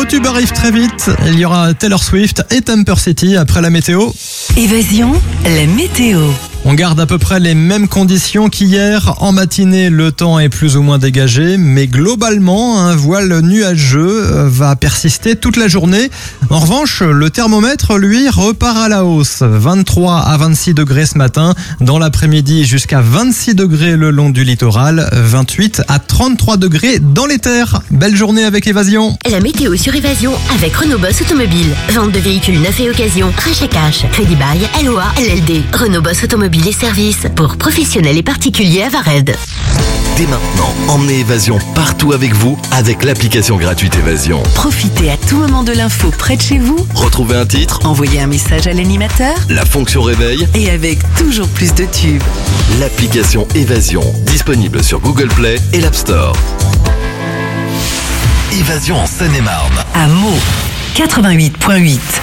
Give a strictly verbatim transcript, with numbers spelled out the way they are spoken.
tubes arrivent très vite. Il y aura Taylor Swift et Temper City après la météo. Évasion, la météo. On garde à peu près les mêmes conditions qu'hier. En matinée, le temps est plus ou moins dégagé, mais globalement, un voile nuageux va persister toute la journée. En revanche, le thermomètre, lui, repart à la hausse. vingt-trois à vingt-six degrés ce matin. Dans l'après-midi, jusqu'à vingt-six degrés le long du littoral. vingt-huit à trente-trois degrés dans les terres. Belle journée avec Évasion. La météo sur Évasion avec Renault Boss Automobile. Vente de véhicules neufs et occasion. Rachat cash. Crédit bail. L O A. L L D. Renault Boss Automobile et services pour professionnels et particuliers à Vared. Dès maintenant, emmenez Évasion partout avec vous avec l'application gratuite Évasion. Profitez à tout moment de l'info près de chez vous. Retrouvez un titre, Envoyez un message à l'animateur. la fonction réveil, Et avec toujours plus de tubes. l'application Évasion, disponible sur Google Play et l'App Store. Évasion en Seine-et-Marne. À Meaux, quatre-vingt-huit virgule huit.